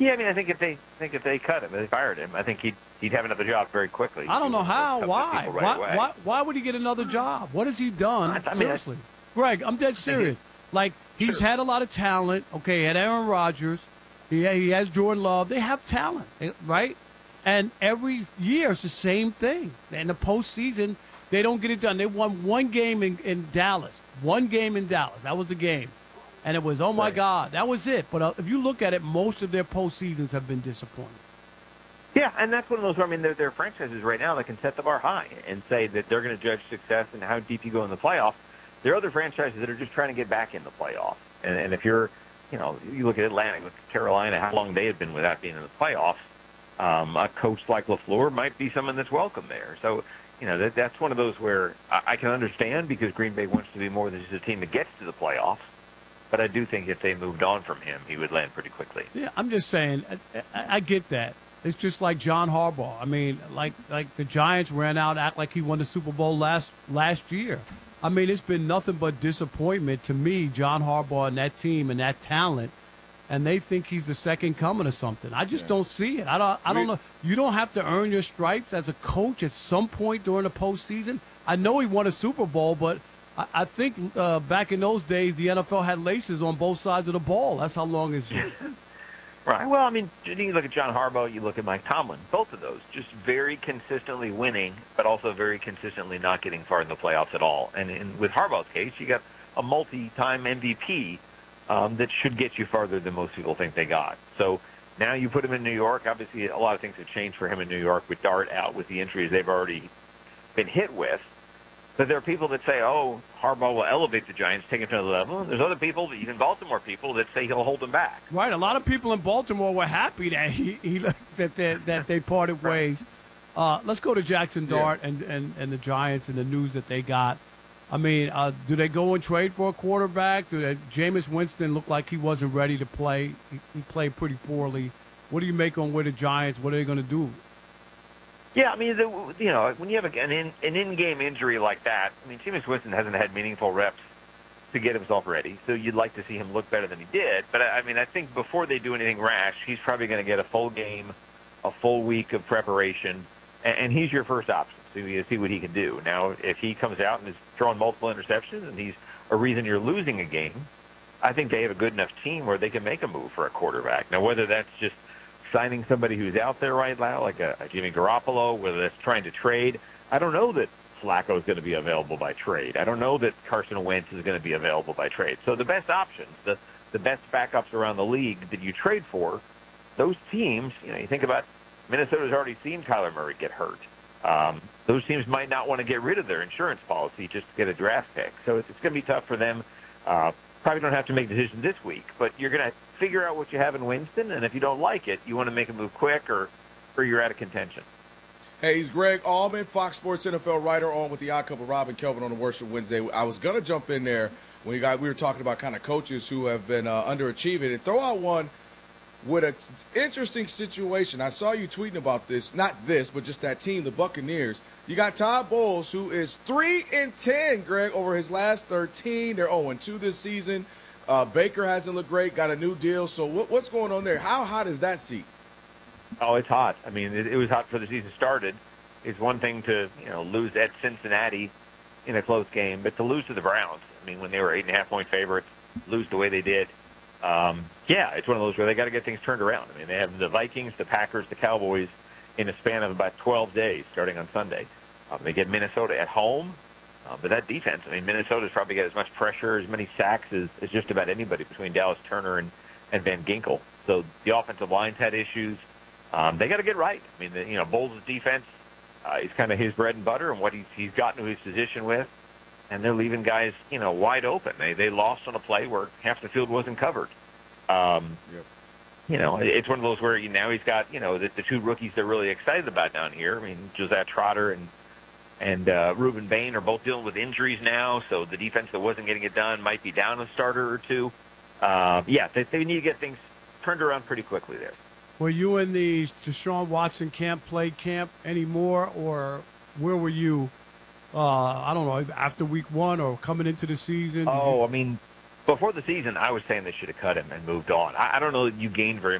Yeah, I mean, I think if they cut him, if they fired him, I think he'd have another job very quickly. I don't know how. Why? Right away. Why would he get another job? What has he done? Seriously, Greg, I'm dead serious. Like, he's had a lot of talent. Okay, he had Aaron Rodgers. He has Jordan Love. They have talent, right? And every year it's the same thing. In the postseason, they don't get it done. They won one game in Dallas. One game in Dallas. That was the game. And it was, oh, my God, that was it. But if you look at it, most of their postseasons have been disappointing. Yeah, and that's one of those where, I mean, there are franchises right now that can set the bar high and say that they're going to judge success and how deep you go in the playoffs. There are other franchises that are just trying to get back in the playoffs. And if you're, you look at Atlanta, with Carolina, how long they had been without being in the playoffs, a coach like LaFleur might be someone that's welcome there. So, that's one of those where I can understand because Green Bay wants to be more than just a team that gets to the playoffs. But I do think if they moved on from him, he would land pretty quickly. Yeah, I'm just saying, I get that. It's just like John Harbaugh. I mean, like the Giants ran out, act like he won the Super Bowl last year. I mean, it's been nothing but disappointment to me, John Harbaugh and that team and that talent, and they think he's the second coming or something. I just don't see it. I don't know. You don't have to earn your stripes as a coach at some point during the postseason. I know he won a Super Bowl, but I think back in those days, the NFL had laces on both sides of the ball. That's how long it's been. Right. Well, I mean, you look at John Harbaugh, you look at Mike Tomlin, both of those just very consistently winning, but also very consistently not getting far in the playoffs at all. And with Harbaugh's case, you got a multi-time MVP that should get you farther than most people think they got. So now you put him in New York. Obviously, a lot of things have changed for him in New York with Dart out with the injuries they've already been hit with. But there are people that say, oh, Harbaugh will elevate the Giants, take it to another level. And there's other people, even Baltimore people, that say he'll hold them back. Right. A lot of people in Baltimore were happy that that they parted ways. Let's go to Jackson Dart and the Giants and the news that they got. I mean, do they go and trade for a quarterback? Jameis Winston looked like he wasn't ready to play. He played pretty poorly. What do you make on where the Giants, what are they going to do? Yeah, I mean, when you have an in-game injury like that, I mean, Jameis Winston hasn't had meaningful reps to get himself ready, so you'd like to see him look better than he did. But, I mean, I think before they do anything rash, he's probably going to get a full game, a full week of preparation, and he's your first option. So you see what he can do. Now, if he comes out and is throwing multiple interceptions and he's a reason you're losing a game, I think they have a good enough team where they can make a move for a quarterback. Now, whether that's just signing somebody who's out there right now, like a Jimmy Garoppolo, whether that's trying to trade. I don't know that Flacco is going to be available by trade. I don't know that Carson Wentz is going to be available by trade. So the best options, the best backups around the league that you trade for, those teams, you think about Minnesota's already seen Kyler Murray get hurt. Those teams might not want to get rid of their insurance policy just to get a draft pick. So it's going to be tough for them. Probably don't have to make decisions this week, but you're going to figure out what you have in Winston, and if you don't like it, you want to make a move quick or you're out of contention. Hey, he's Greg Allman, Fox Sports NFL writer, on with the Odd Couple, Rob and Kelvin on the Worship Wednesday. I was going to jump in there when we were talking about kind of coaches who have been underachieving, and throw out one with an interesting situation. I saw you tweeting about this, not this, but just that team, the Buccaneers. You got Todd Bowles, who is 3-10, Greg, over his last 13. They're 0-2 this season. Baker hasn't looked great, got a new deal. So what's going on there? How hot is that seat? Oh, it's hot. I mean, it was hot before the season started. It's one thing to lose at Cincinnati in a close game, but to lose to the Browns, I mean, when they were 8.5-point favorites, lose the way they did. Yeah, it's one of those where they got to get things turned around. I mean, they have the Vikings, the Packers, the Cowboys in a span of about 12 days starting on Sunday. They get Minnesota at home. But that defense, I mean, Minnesota's probably got as much pressure, as many sacks as just about anybody between Dallas Turner and Van Ginkel. So the offensive line's had issues. They got to get right. I mean, Bowles' defense is kind of his bread and butter and what he's gotten to his position with. And they're leaving guys, wide open. They lost on a play where half the field wasn't covered. Yep. It's one of those where now he's got, the two rookies they're really excited about down here. I mean, Josiah Trotter and Reuben Bain are both dealing with injuries now, so the defense that wasn't getting it done might be down a starter or two. They need to get things turned around pretty quickly there. Were you in the Deshaun Watson camp anymore, or where were you, I don't know, after week one or coming into the season? I mean, before the season, I was saying they should have cut him and moved on. I don't know that you gained very